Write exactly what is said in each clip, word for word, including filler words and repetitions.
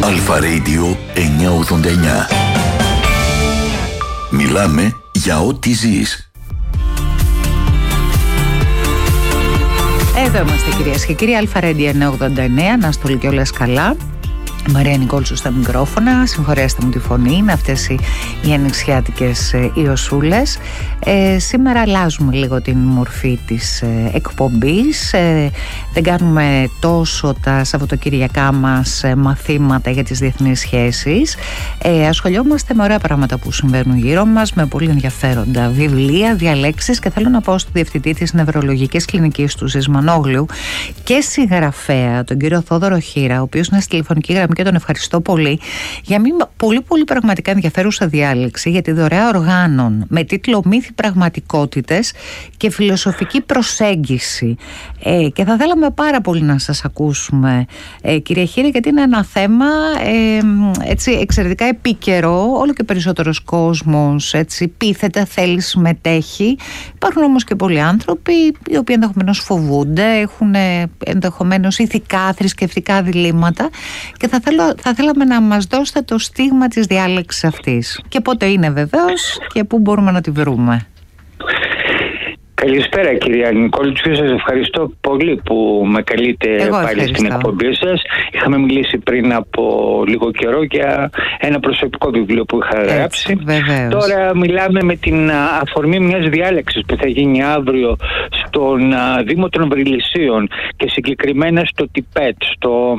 Αλφα Radio εννιακόσια ογδόντα εννιά. Μιλάμε για ό,τι ζεις. Εδώ είμαστε, κυρίες και κύριοι. Αλφα Radio εννιακόσια ογδόντα εννιά. Να είστε όλοι και όλες καλά. Μαρία Νικόλτσου στα μικρόφωνα. Συγχωρέστε μου τη φωνή. Είναι αυτές οι, οι ανοιξιάτικες ε, ιωσούλες. Ε, σήμερα αλλάζουμε λίγο την μορφή της ε, εκπομπής. Ε, δεν κάνουμε τόσο τα Σαββατοκυριακά μας ε, μαθήματα για τις διεθνείς σχέσεις. Ε, ασχολιόμαστε με ωραία πράγματα που συμβαίνουν γύρω μας, με πολύ ενδιαφέροντα βιβλία, διαλέξεις, και θέλω να πω στον διευθυντή της Νευρολογικής Κλινικής του Ζισμανόγλου και συγγραφέα, τον κύριο Θόδωρο Χήρα, ο οποίος είναι στη τηλεφωνική γραμμή και τον ευχαριστώ πολύ για μια πολύ πολύ πραγματικά ενδιαφέρουσα διάλεξη για τη δωρεά οργάνων με τίτλο «Μύθοι, πραγματικότητες και φιλοσοφική προσέγγιση». Ε, και θα θέλαμε πάρα πολύ να σας ακούσουμε, ε, κύριε Χήρα, γιατί είναι ένα θέμα ε, έτσι, εξαιρετικά επίκαιρο. Όλο και περισσότερος κόσμος έτσι, πείθεται, θέλει, συμμετέχει. Υπάρχουν όμως και πολλοί άνθρωποι οι οποίοι ενδεχομένως φοβούνται, έχουν ενδεχομένως ηθικά, θρησκευτικά διλήμματα, και θα, θέλω, θα θέλαμε να μας δώσετε το στίγμα της διάλεξης αυτής. Και πότε είναι βεβαίως και πού μπορούμε να τη βρούμε. Καλησπέρα, κυρία Νικόλτσου, σας ευχαριστώ πολύ που με καλείτε Εγώ πάλι ευχαριστώ. στην εκπομπή σας. Είχαμε μιλήσει πριν από λίγο καιρό για ένα προσωπικό βιβλίο που είχα Έτσι, γράψει. βεβαίως. Τώρα μιλάμε με την αφορμή μιας διάλεξης που θα γίνει αύριο στον Δήμο των Βρυλισσίων και συγκεκριμένα στο Τιπέτ, στο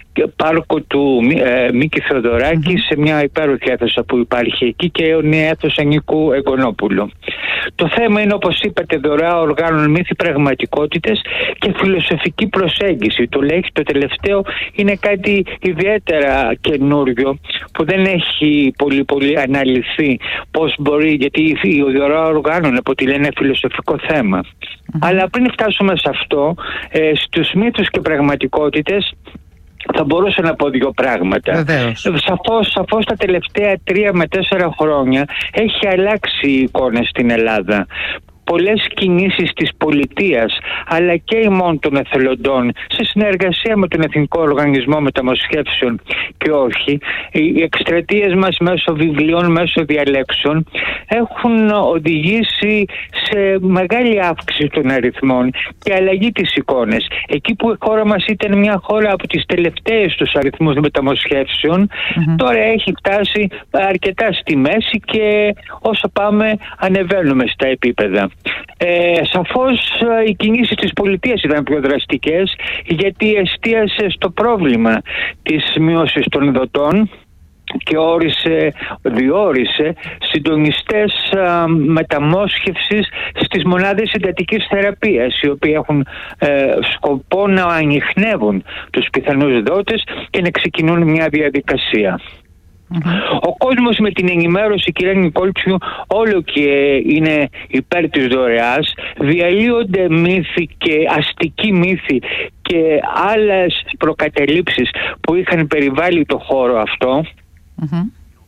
πάρκο του ε, Μίκη Θεοδωράκη, mm-hmm. σε μια υπέροχη αίθουσα που υπάρχει εκεί, και είναι αίθουσα Νίκου Εγγονόπουλου. Το θέμα είναι, όπως είπατε, δωρεά οργάνων, μύθοι, πραγματικότητες και φιλοσοφική προσέγγιση. Το λέει το τελευταίο είναι κάτι ιδιαίτερα καινούριο που δεν έχει πολύ πολύ αναλυθεί πώς μπορεί, γιατί η δωρεά οργάνων αποτελεί ένα φιλοσοφικό θέμα. Mm-hmm. Αλλά πριν φτάσουμε σε αυτό, ε, στους μύθους και πραγματικότητες, θα μπορούσα να πω δύο πράγματα. Σαφώς, σαφώς τα τελευταία τρία με τέσσερα χρόνια έχει αλλάξει η εικόνα στην Ελλάδα. Πολλές κινήσεις της πολιτείας αλλά και ημών των εθελοντών, σε συνεργασία με τον Εθνικό Οργανισμό Μεταμοσχεύσεων και όχι, οι εκστρατείες μας μέσω βιβλίων, μέσω διαλέξεων έχουν οδηγήσει σε μεγάλη αύξηση των αριθμών και αλλαγή της εικόνας. Εκεί που η χώρα μας ήταν μια χώρα από τις τελευταίες τους αριθμούς μεταμοσχεύσεων, mm-hmm. τώρα έχει φτάσει αρκετά στη μέση και όσο πάμε ανεβαίνουμε στα επίπεδα. Ε, σαφώς οι κινήσεις της πολιτείας ήταν πιο δραστικές, γιατί εστίασε στο πρόβλημα της μείωσης των δοτών και όρισε, διόρισε συντονιστές α, μεταμόσχευσης στις μονάδες εντατικής θεραπείας, οι οποίοι έχουν ε, σκοπό να ανιχνεύουν τους πιθανούς δότες και να ξεκινούν μια διαδικασία. Mm-hmm. Ο κόσμος με την ενημέρωση, κυρία Νικόλτσου, όλο και είναι υπέρ της δωρεάς. Διαλύονται μύθοι και αστικοί μύθοι και άλλες προκαταλήψεις που είχαν περιβάλει το χώρο αυτό. Mm-hmm.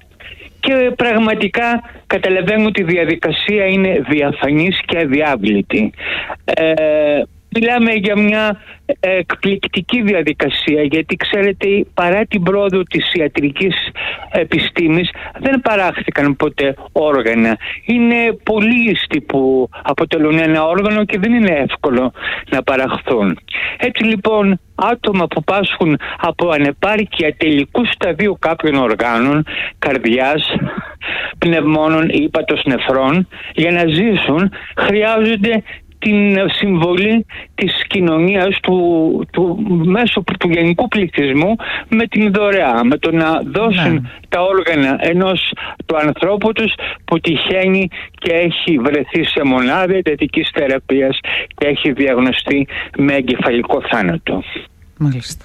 Και πραγματικά καταλαβαίνω ότι η διαδικασία είναι διαφανής και αδιάβλητη. Ε, Μιλάμε για μια εκπληκτική διαδικασία, γιατί ξέρετε, παρά την πρόοδο της ιατρικής επιστήμης δεν παράχθηκαν ποτέ όργανα. Είναι πολλοί ιστοί που αποτελούν ένα όργανο και δεν είναι εύκολο να παραχθούν. Έτσι λοιπόν, άτομα που πάσχουν από ανεπάρκεια τελικού σταδίου κάποιων οργάνων, καρδιάς, πνευμόνων ή ύπατος νεφρών, για να ζήσουν χρειάζονται την συμβολή της κοινωνίας, του, του μέσω του γενικού πληθυσμού, με την δωρεά, με το να δώσουν ναι. τα όργανα ενός του ανθρώπου τους που τυχαίνει και έχει βρεθεί σε μονάδα εντατικής θεραπείας και έχει διαγνωστεί με εγκεφαλικό θάνατο. Μάλιστα.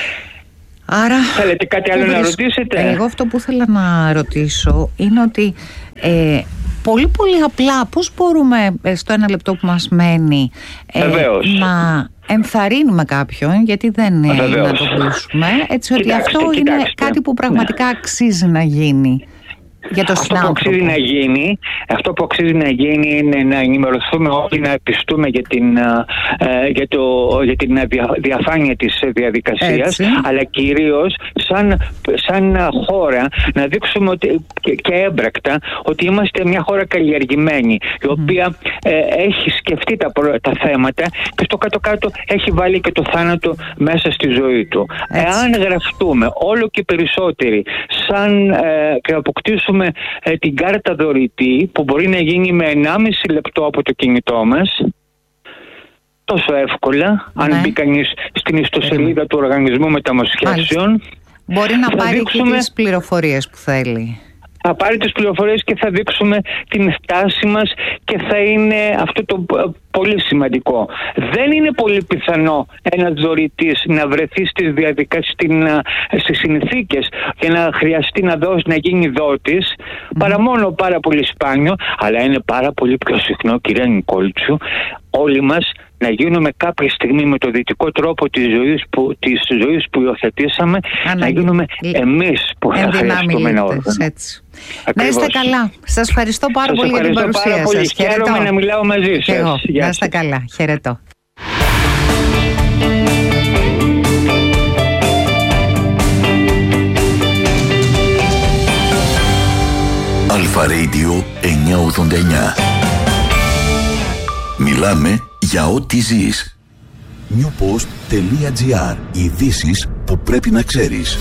Άρα, θέλετε κάτι άλλο να ρωτήσετε? Εγώ αυτό που ήθελα να ρωτήσω είναι ότι ε, πολύ πολύ απλά πώς μπορούμε στο ένα λεπτό που μας μένει ε, να ενθαρρύνουμε κάποιον, γιατί δεν είναι να το πείσουμε, έτσι ότι κοιτάξτε, αυτό κοιτάξτε. είναι κάτι που πραγματικά ναι. αξίζει να γίνει. Για το αυτό, που αξίζει να γίνει, αυτό που αξίζει να γίνει είναι να ενημερωθούμε όλοι, να επιστούμε για την, ε, για το, για την διαφάνεια της διαδικασίας, έτσι. Αλλά κυρίως σαν, σαν χώρα να δείξουμε ότι, και, και έμπρακτα ότι είμαστε μια χώρα καλλιεργημένη, η οποία ε, έχει σκεφτεί τα, τα θέματα και στο κάτω-κάτω έχει βάλει και το θάνατο μέσα στη ζωή του. Έτσι. Εάν γραφτούμε όλο και περισσότεροι σαν, ε, και αποκτήσουμε ε, την κάρτα δωρητή που μπορεί να γίνει με ενάμιση λεπτό από το κινητό μας, τόσο εύκολα, ναι. Αν μπει κανείς στην ιστοσελίδα του Οργανισμού Μεταμοσχεύσεων, μπορεί να πάρει δείξουμε... και τις πληροφορίες που θέλει. Θα πάρει τις πληροφορίες και θα δείξουμε την στάση μας και θα είναι αυτό το πολύ σημαντικό. Δεν είναι πολύ πιθανό ένας δωρητής να βρεθεί στις διαδικασίες, στις συνθήκες και να χρειαστεί να δώσει, να γίνει δότης, mm. παρά μόνο πάρα πολύ σπάνιο, αλλά είναι πάρα πολύ πιο συχνό, κυρία Νικόλτσου, όλοι μας να γίνουμε κάποια στιγμή με το δυτικό τρόπο της ζωής που, της ζωής που υιοθετήσαμε, Ανά, να γίνουμε εμείς που θα χρειαστούμε ένα όργανο. Να είστε καλά. Σας ευχαριστώ πάρα σας πολύ ευχαριστώ για την παρουσία πολύ. σας. Χαίρομαι να μιλάω μαζί σας. Εγώ. Να είστε καλά. Χαιρετώ. Αλφα Radio εννιακόσια ογδόντα εννιά. Μιλάμε για ό,τι ζεις. newpost.gr. Ειδήσεις που πρέπει να ξέρεις.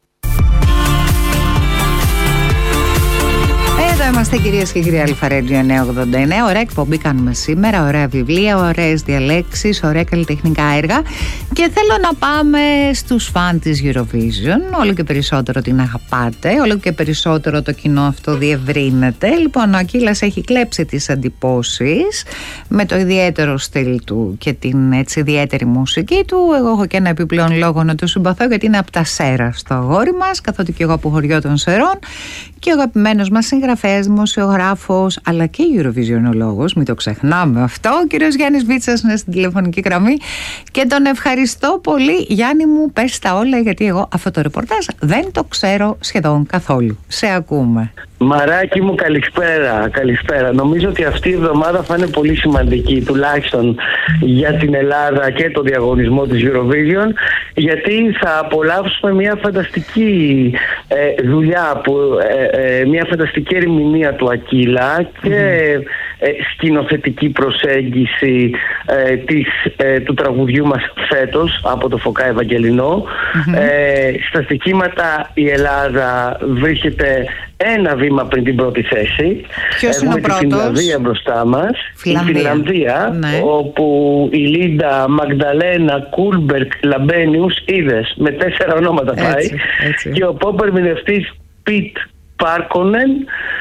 Εδώ είμαστε, κυρίες και κύριοι, Αλφα Radio εννιακόσια ογδόντα εννέα. Ωραία εκπομπή κάνουμε σήμερα, ωραία βιβλία, ωραίες διαλέξεις, ωραία καλλιτεχνικά έργα. Και θέλω να πάμε στους φαν της Eurovision. Όλο και περισσότερο την αγαπάτε, όλο και περισσότερο το κοινό αυτό διευρύνεται. Λοιπόν, ο Ακύλας έχει κλέψει τις εντυπώσεις με το ιδιαίτερο στυλ του και την έτσι ιδιαίτερη μουσική του. Εγώ έχω και ένα επιπλέον λόγο να το συμπαθώ, γιατί είναι από τα Σέρα στο αγόρι μας, καθότι και εγώ από χωριό των Σερών. Και ο αγαπημένος μας συγγραφέας, δημοσιογράφος, αλλά και Eurovisionologos, μην το ξεχνάμε αυτό, ο κύριος Γιάννης Βίτσας είναι στην τηλεφωνική γραμμή και τον ευχαριστώ πολύ. Γιάννη μου, πες τα όλα, γιατί εγώ αυτό το ρεπορτάζ δεν το ξέρω σχεδόν καθόλου. Σε ακούμε. Μαράκι μου, καλησπέρα, καλησπέρα. Νομίζω ότι αυτή η εβδομάδα θα είναι πολύ σημαντική, τουλάχιστον για την Ελλάδα και το διαγωνισμό της Eurovision, γιατί θα απολαύσουμε μια φανταστική ε, δουλειά, που, ε, ε, μια φανταστική ερμηνεία του Ακύλα και ε, σκηνοθετική προσέγγιση ε, της, ε, του τραγουδιού μας φέτος από το Φωκά Ευαγγελινό. Mm-hmm. Ε, στα στοιχήματα η Ελλάδα βρίσκεται ένα βήμα πριν την πρώτη θέση. Ποιος είναι ο πρώτος? Τη Φινλανδία μπροστά μας. Φιλανδία. Η Φινλανδία, ναι. Όπου η Λίντα Μαγδαλένα Κούλμπερκ Λαμπένιους, είδες, με τέσσερα ονόματα πάει. Έτσι, έτσι. Και ο pop ερμηνευτής Πιτ Πάρκονεν.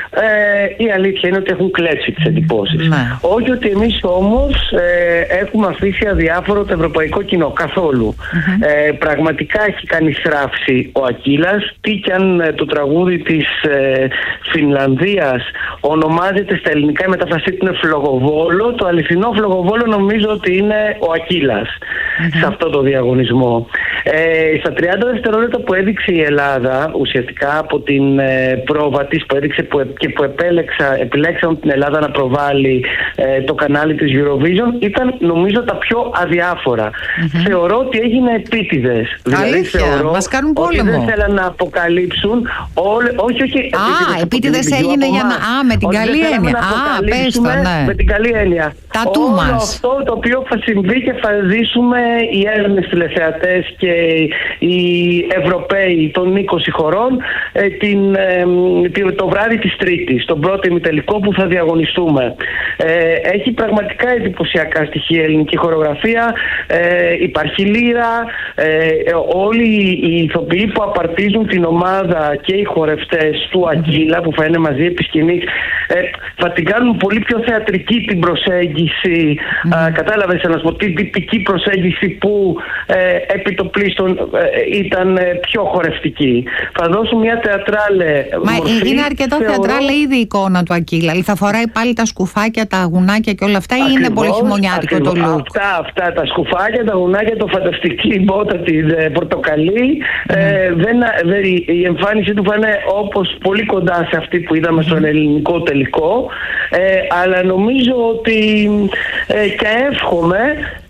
Ε, η αλήθεια είναι ότι έχουν κλέψει τις εντυπώσεις. Ναι. Όχι ότι εμείς όμως ε, έχουμε αφήσει αδιάφορο το ευρωπαϊκό κοινό, καθόλου. Mm-hmm. Ε, πραγματικά έχει κάνει θράψη ο Ακύλας. Τι κι αν ε, το τραγούδι της ε, Φινλανδίας ονομάζεται στα ελληνικά, η μεταφρασή του είναι Φλογοβόλο, το αληθινό Φλογοβόλο νομίζω ότι είναι ο Ακύλας mm-hmm. σε αυτό το διαγωνισμό. Ε, στα τριάντα δευτερόλεπτα που έδειξε η Ελλάδα, ουσιαστικά από την ε, πρόβα της που έδειξε που, και που επέλεξα, επιλέξαμε την Ελλάδα να προβάλλει ε, το κανάλι της Eurovision, ήταν νομίζω τα πιο αδιάφορα. Mm-hmm. Θεωρώ ότι έγινε επίτηδες. Δηλαδή θεωρώ μας κάνουν πόλεμο. Ότι δεν θέλαν να αποκαλύψουν όλε, όχι, όχι. Α, επίτηδες έγινε για να... Α, με την καλή έννοια. Α, πες το, ναι. Με την καλή έννοια. Τα όλο μας. Αυτό το οποίο θα συμβεί και θα ζήσουμε οι Έλληνες τηλεθεατές και οι Ευρωπαίοι των είκοσι χωρών ε, την, ε, το βράδυ της Τρίτης, τον πρώτο ημιτελικό που θα διαγωνιστούμε. Ε, έχει πραγματικά εντυπωσιακά στοιχεία η ελληνική χορογραφία, ε, υπάρχει λύρα, ε, όλοι οι ηθοποιοί που απαρτίζουν την ομάδα και οι χορευτές του Ακύλα που θα είναι μαζί επί σκηνής, ε, θα την κάνουν πολύ πιο θεατρική την προσέγγιση. Mm. Ε, κατάλαβες να σου πω, την τυπική προσέγγιση που ε, επιτοπλίστων ε, ήταν ε, πιο χορευτική. Θα δώσουν μια θεατράλε Μα μορφή. είναι αρκετό θεατράλε μεγάλη ήδη η εικόνα του Ακύλα. Δηλαδή θα φοράει πάλι τα σκουφάκια, τα γουνάκια και όλα αυτά, ή είναι πολύ χειμωνιάτικο ακριβώς, το look? Αυτά, αυτά τα σκουφάκια, τα γουνάκια, το φανταστική μπότα την ε, πορτοκαλί. Mm. Ε, δεν, δεν, η εμφάνιση του φάνε όπως πολύ κοντά σε αυτή που είδαμε mm. στον ελληνικό τελικό. Ε, αλλά νομίζω ότι ε, και εύχομαι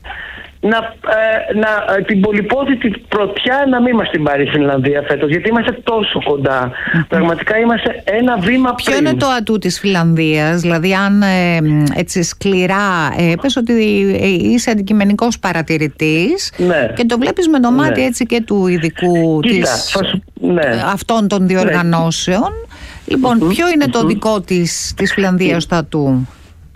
να, ε, να, ε, την πολυπόθητη πρωτιά να μην μας την πάρει η Φινλανδία φέτος, γιατί είμαστε τόσο κοντά. Mm-hmm. Πραγματικά είμαστε ένα βήμα πριν. Ποιο είναι το ατού της Φινλανδίας? Δηλαδή αν ε, έτσι σκληρά ε, πες ότι είσαι αντικειμενικός παρατηρητής, ναι, και το βλέπεις με το μάτι, ναι, έτσι και του ειδικού. Κοίτα, της, φας, ναι, αυτών των διοργανώσεων, ναι. Λοιπόν, mm-hmm. ποιο είναι mm-hmm. το δικό της, της Φινλανδίας mm-hmm. το ατού?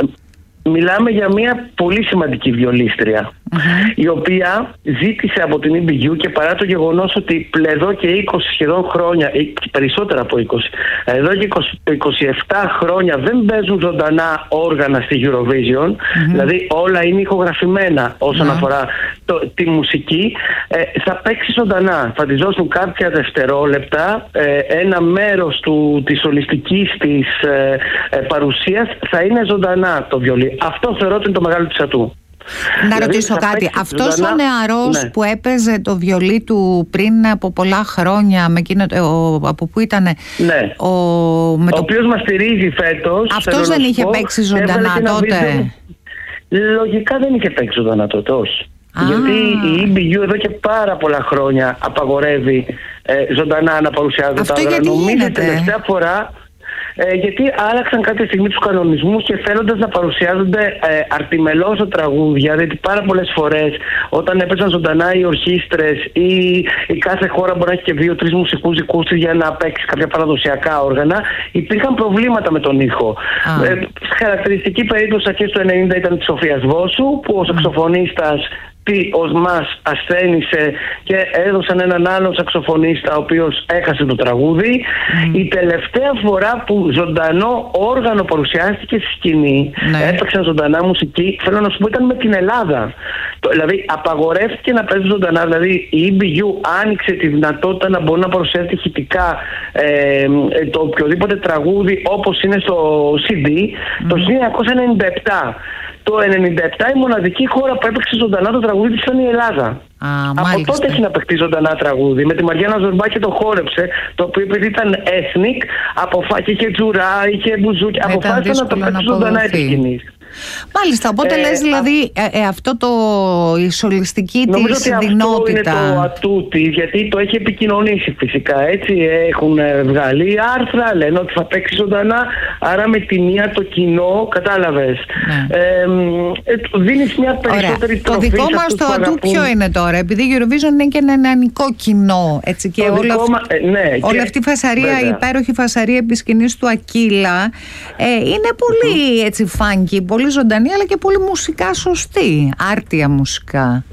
Μιλάμε για μια πολύ σημαντική βιολίστρια, mm-hmm. η οποία ζήτησε από την ι μπι γιου, και παρά το γεγονός ότι εδώ και είκοσι σχεδόν χρόνια, περισσότερα από είκοσι, εδώ και είκοσι, είκοσι επτά χρόνια δεν παίζουν ζωντανά όργανα στη Eurovision, mm-hmm. δηλαδή όλα είναι ηχογραφημένα όσον mm-hmm. αφορά το, τη μουσική, ε, θα παίξει ζωντανά, θα της δώσουν κάποια δευτερόλεπτα, ε, ένα μέρος του, της ολιστικής της ε, ε, παρουσίας θα είναι ζωντανά το βιολί. Αυτό θεωρώ ότι είναι το μεγάλο της ατού. Να δηλαδή, ρωτήσω κάτι. Αυτός ζωντανά, ο νεαρός, ναι, που έπαιζε το βιολί του πριν από πολλά χρόνια, με εκείνο, ο, από πού ήτανε, ναι, ο, με ο το... οποίος μας στηρίζει φέτος. Αυτός δεν είχε πω, παίξει ζωντανά τότε? Βίντεο, λογικά δεν είχε παίξει ζωντανά τότε, όχι. Α. Γιατί η ι μπι γιου εδώ και πάρα πολλά χρόνια απαγορεύει ε, ζωντανά να παρουσιάζονται τα όργανα. Νομίζω τελευταία φορά Ε, γιατί άλλαξαν κάποια στιγμή τους κανονισμούς και θέλοντας να παρουσιάζονται ε, αρτιμελώς τα τραγούδια, γιατί πάρα πολλές φορές όταν έπαιζαν ζωντανά οι ορχήστρες ή η κάθε χώρα μπορεί να έχει και δύο-τρεις μουσικούς δικούς της για να παίξει κάποια παραδοσιακά όργανα, υπήρχαν προβλήματα με τον ήχο. Ε, χαρακτηριστική περίπτωση αρχές του ενενήντα ήταν της Σοφίας Βόσου, που ο σαξοφωνίστας τι ως μας ασθένησε και έδωσαν έναν άλλον σαξοφωνίστα ο οποίος έχασε το τραγούδι. Mm. Η τελευταία φορά που ζωντανό όργανο παρουσιάστηκε στη σκηνή, ναι, έπαιξαν ζωντανά μουσική, θέλω να σου πω, ήταν με την Ελλάδα. Το, δηλαδή απαγορεύτηκε να παίζει ζωντανά, δηλαδή η ι μπι γιου άνοιξε τη δυνατότητα να μπορεί να παρουσιάσει ηχητικά ε, το οποιοδήποτε τραγούδι όπως είναι στο σι ντι mm. το χίλια εννιακόσια ενενήντα επτά. Το ενενήντα επτά η μοναδική χώρα που έπαιξε ζωντανά το τραγούδι της ήταν η Ελλάδα. Α, από μάλιστα. τότε έχει να παιχτεί ζωντανά τραγούδι. Με τη Μαριάννα Ζορμπάκη το χόρεψε, το οποίο επειδή ήταν ethnic, αποφάσισε, είχε τζουρά, είχε μπουζούκι, αποφάσισε να το παίξει ζωντανά επί σκηνής. Μάλιστα, οπότε ε, λες δηλαδή ε, ε, αυτό το, η σολιστική της δυνότητα. Νομίζω ότι αυτό είναι το ατού της, γιατί το έχει επικοινωνήσει φυσικά, έτσι. Έχουν βγάλει άρθρα, λένε ότι θα παίξει ζωντανά, άρα με τη μία το κοινό, κατάλαβες. Ναι. Ε, ε, δίνεις μια περισσότερη τροφή. Το δικό μας το ατού ποιο είναι τώρα? Επειδή η Eurovision είναι και ένα νεανικό κοινό, έτσι, και όλη αυτή, μα, ε, ναι, όλη αυτή η φασαρία, η υπέροχη φασαρία επί σκηνής του Ακύλα, ε, είναι πολύ mm-hmm. έτσι φάνκι, πολύ ζωντανή, αλλά και πολύ μουσικά σωστή, άρτια μουσικά.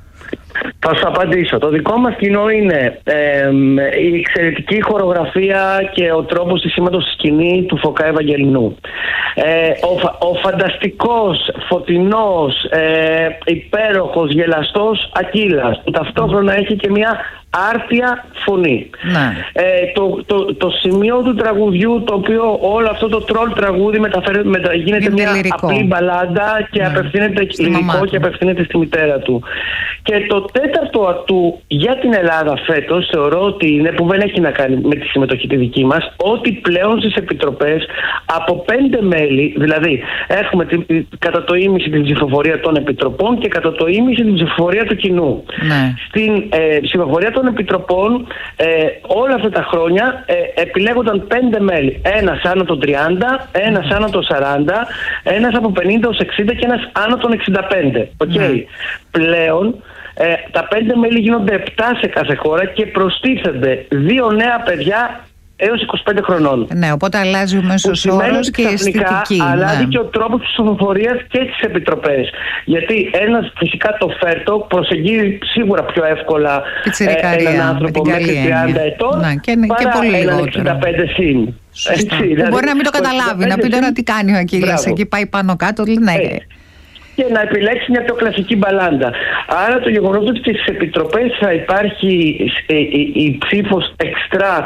Θα σου απαντήσω. Το δικό μας κοινό είναι ε, η εξαιρετική χορογραφία και ο τρόπος της σήματος στη σκηνή του Φωκά Ευαγγελινού. Ε, ο, ο φανταστικός, φωτεινός, ε, υπέροχος, γελαστός Ακύλας, που ταυτόχρονα έχει και μια άρτια φωνή. Ναι. Ε, το, το, το σημείο του τραγουδιού, το οποίο όλο αυτό το τρόλ τραγούδι μεταφέρει, μετα, γίνεται είναι μια λυρικό. Απλή μπαλάντα και ναι. απευθύνεται λυρικό και απευθύνεται στη μητέρα του. Και το τέταρτο ατού για την Ελλάδα φέτος θεωρώ ότι είναι, που δεν έχει να κάνει με τη συμμετοχή τη δική μας, ότι πλέον στις επιτροπές από πέντε μέλη, δηλαδή έχουμε την, κατά το ίμιση την ψηφοφορία των επιτροπών και κατά το ίμιση την ψηφοφορία του κοινού. Ναι. Στην ε, ψηφοφορία των επιτροπών ε, όλα αυτά τα χρόνια ε, επιλέγονταν πέντε μέλη. Ένας άνω των τριάντα, ένας άνω των σαράντα, ένας από πενήντα έως εξήντα και ένας άνω των εξήντα πέντε. Okay. Ναι. Πλέον ε, τα πέντε μέλη γίνονται επτά σε κάθε χώρα και προστίθενται δύο νέα παιδιά έως είκοσι πέντε χρονών. Ναι, οπότε αλλάζει ο μέσος όρος και η αισθητική. Αλλάζει ναι. και ο τρόπος της ψηφοφορίας και στις επιτροπές. Γιατί ένας φυσικά το φέρτο προσεγγίζει σίγουρα πιο εύκολα ε, έναν άνθρωπο μέχρι τριάντα ετών ναι, και, παρά και έναν εξήντα πέντε συν. Δηλαδή, μπορεί να μην το καταλάβει, να πει τώρα τι κάνει ο Ακύλας, εκεί πάει πάνω κάτω, ναι. Ε, και να επιλέξει μια πιο κλασική μπαλάντα. Άρα το γεγονός ότι και στις επιτροπές θα υπάρχει η, η, η ψήφος εξτρά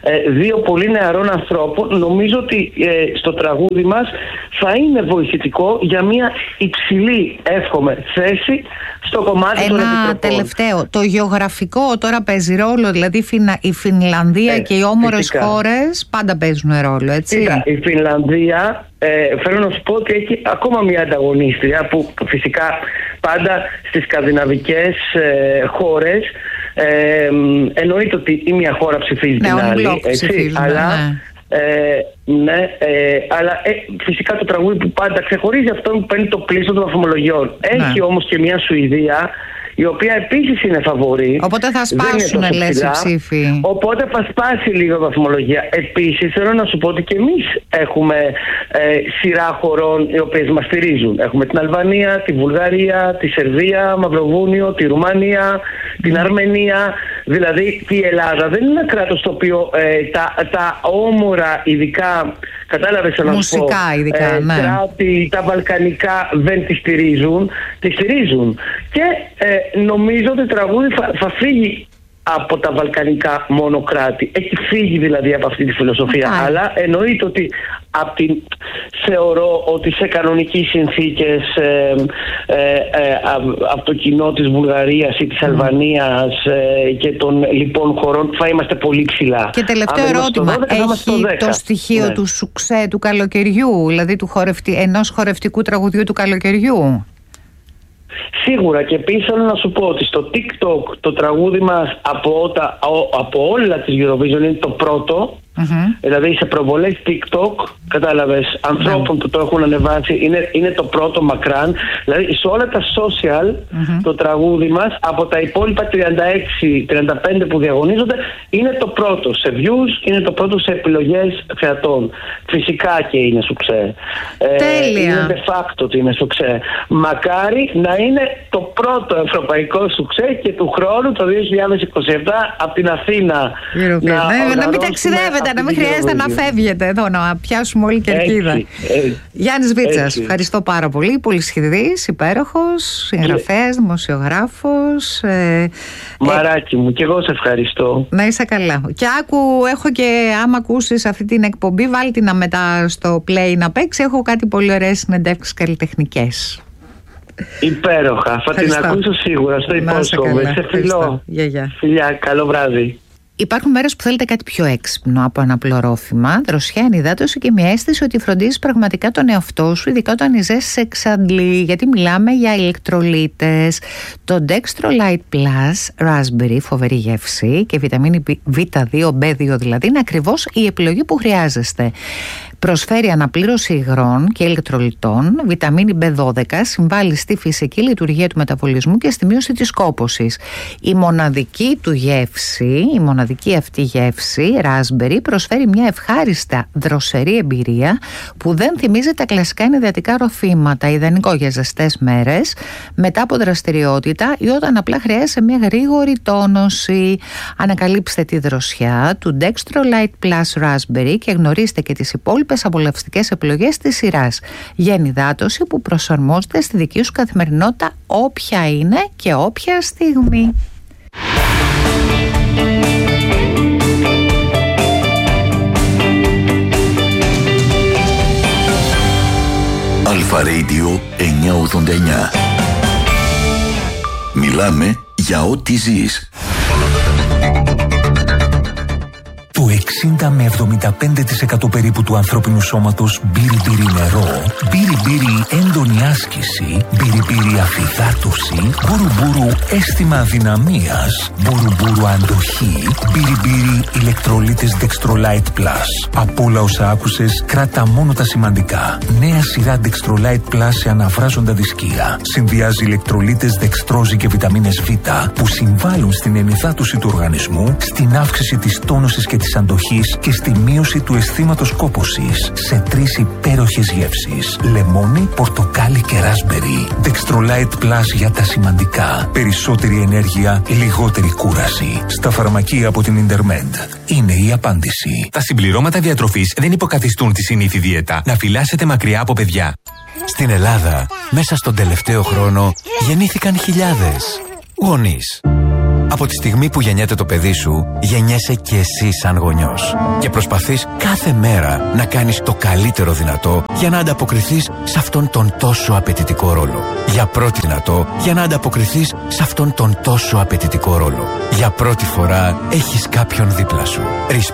ε, δύο πολύ νεαρών ανθρώπων, νομίζω ότι ε, στο τραγούδι μας θα είναι βοηθητικό για μια υψηλή, εύχομαι, θέση στο κομμάτι Ένα των επιτροπών. Ένα τελευταίο, το γεωγραφικό τώρα παίζει ρόλο, δηλαδή η Φινλανδία ε, και οι όμορες χώρες πάντα παίζουν ρόλο, έτσι? Κοίτα, η Φινλανδία, ε, θέλω να σου πω ότι έχει ακόμα μια ανταγωνίστρια που φυσικά πάντα στις σκανδιναβικές ε, χώρες ε, εννοείται ότι η μια χώρα ψηφίζει ναι, την άλλη, έτσι, αλλά... Ναι. Ε, ναι, ε, αλλά ε, φυσικά το τραγούδι που πάντα ξεχωρίζει αυτό που παίρνει το πλήστο των βαθμολογιών. Έχει ναι. όμως και μια Σουηδία η οποία επίσης είναι φαβορή. Οπότε θα σπάσουν, λες, οι ψήφοι. Οπότε θα σπάσει λίγο βαθμολογία. Επίσης θέλω να σου πω ότι και εμείς έχουμε ε, σειρά χωρών οι οποίες μας στηρίζουν. Έχουμε την Αλβανία, τη Βουλγαρία, τη Σερβία, Μαυροβούνιο, τη Ρουμανία, την Αρμενία. Δηλαδή και η Ελλάδα δεν είναι ένα κράτος το οποίο ε, τα, τα όμορα ειδικά, κατάλαβες να σου πω, ειδικά, ε, ναι. κράτη, τα βαλκανικά δεν τη στηρίζουν, τη στηρίζουν. Και ε, νομίζω ότι το τραγούδι θα, θα φύγει από τα βαλκανικά μόνο κράτη. Έχει φύγει δηλαδή από αυτή τη φιλοσοφία. Okay. Αλλά εννοείται ότι από την, θεωρώ ότι σε κανονικές συνθήκες ε, ε, ε, από το κοινό της Βουλγαρίας ή της mm. Αλβανίας ε, και των λοιπών χωρών θα είμαστε πολύ ψηλά. Και τελευταίο ερώτημα, δώδεκα, έχει το, το στοιχείο ναι. του σουξέ του καλοκαιριού, δηλαδή του χορευτι, ενός χορευτικού τραγουδιού του καλοκαιριού? Σίγουρα, και επίσης θέλω να σου πω ότι στο TikTok το τραγούδι μας από, ότα, από όλα τις Eurovision είναι το πρώτο. Mm-hmm. Δηλαδή σε προβολές TikTok, κατάλαβες, ανθρώπων mm-hmm. που το έχουν ανεβάσει, είναι, είναι το πρώτο μακράν. Δηλαδή σε όλα τα social mm-hmm. το τραγούδι μας από τα υπόλοιπα τριάντα έξι τριάντα πέντε που διαγωνίζονται είναι το πρώτο σε views, είναι το πρώτο σε επιλογές θεατών. Φυσικά και είναι σουξέ. Τέλεια. Ε, είναι de facto ότι είναι σουξέ. Μακάρι να είναι το πρώτο ευρωπαϊκό σουξέ και του χρόνου το δύο χιλιάδες είκοσι επτά από την Αθήνα να, ναι, να μην ταξιδεύετε, να μην χρειάζεται να φεύγετε εδώ, να πιάσουμε όλη κερκίδα. Γιάννης Βίτσας, ευχαριστώ πάρα πολύ. Πολυσχηδής, υπέροχος, συγγραφέας, δημοσιογράφος. Ε, Μαράκι ε, μου, και εγώ σε ευχαριστώ. Να είσαι καλά. Και άκου, έχω και άμα ακούσεις αυτή την εκπομπή, βάλει την μετά στο play να παίξει. Έχω κάτι πολύ ωραίες συνεντεύξεις καλλιτεχνικές. Υπέροχα, θα την ακούσω σίγουρα, στο υπόσχομαι. Σε φιλώ. Φιλιά, καλό βράδυ. Υπάρχουν μέρες που θέλετε κάτι πιο έξυπνο από ένα απλορόφημα, δροσιά, ενυδάτωση και μια αίσθηση ότι φροντίζεις πραγματικά τον εαυτό σου, ειδικά όταν η ζέστη σε εξαντλεί, γιατί μιλάμε για ηλεκτρολίτες. Το Dextrolite Plus Raspberry, φοβερή γεύση, και βιταμίνη βι δύο, μπι δύο δηλαδή, είναι ακριβώς η επιλογή που χρειάζεστε. Προσφέρει αναπλήρωση υγρών και ηλεκτρολιτών, βιταμίνη μπι δώδεκα, συμβάλλει στη φυσική λειτουργία του μεταβολισμού και στη μείωση της κόπωσης. Η μοναδική του γεύση, η μοναδική αυτή γεύση, raspberry, προσφέρει μια ευχάριστα δροσερή εμπειρία που δεν θυμίζει τα κλασικά ενυδατικά ροφήματα, ιδανικό για ζεστές μέρες, μετά από δραστηριότητα ή όταν απλά χρειάζεται μια γρήγορη τόνωση. Ανακαλύψτε τη δροσιά του Dextrolite Plus Raspberry και γνωρίστε και τις υπόλοιπες απολαυστικές επιλογές της σειράς για ενυδάτωση που προσαρμόζεται στη δική σου καθημερινότητα, όποια είναι και όποια στιγμή. Αλφα Radio εννιακόσια ογδόντα εννιά. Μιλάμε για ό,τι ζεις. Το εξήντα με εβδομήντα πέντε τοις εκατό περίπου του ανθρώπινου σώματος μπύρι-μπύρι νερό, μπύρι-μπύρι έντονη άσκηση, μπύρι-μπύρι αφυδάτωση, μπουρου-μπουρου αίσθημα αδυναμίας, μπουρου-μπουρου αντοχή, μπύρι-μπύρι ηλεκτρολίτες Dextrolite Plus. Από όλα όσα άκουσες, κράτα μόνο τα σημαντικά. Νέα σειρά Dextrolite Plus σε αναβράζοντα δισκία. Συνδυάζει ηλεκτρολίτες δεξτρόζη και βιταμίνες Β που συμβάλλουν στην ενυδάτωση του οργανισμού, στην αύξηση της τόνωσης και της αντοχής και στη μείωση του αισθήματος κόπωσης σε τρεις υπέροχες γεύσεις: λεμόνι, πορτοκάλι και ράσμπερι. Dextrolite Plus για τα σημαντικά. Περισσότερη ενέργεια, λιγότερη κούραση. Στα φαρμακεία από την Intermed. Είναι η απάντηση. Τα συμπληρώματα διατροφής δεν υποκαθιστούν τη συνήθη δίαιτα. Να φυλάσσετε μακριά από παιδιά. Στην Ελλάδα, μέσα στον τελευταίο χρόνο, γεννήθηκαν χιλιάδες γονείς. Από τη στιγμή που γεννιέται το παιδί σου, γεννιέσαι και εσύ σαν γονιός. Και προσπαθείς κάθε μέρα να κάνεις το καλύτερο δυνατό για να ανταποκριθείς σε αυτόν τον τόσο απαιτητικό ρόλο. Για πρώτη δυνατό, για να ανταποκριθείς σε αυτόν τον τόσο απαιτητικό ρόλο. Για πρώτη φορά έχεις κάποιον δίπλα σου.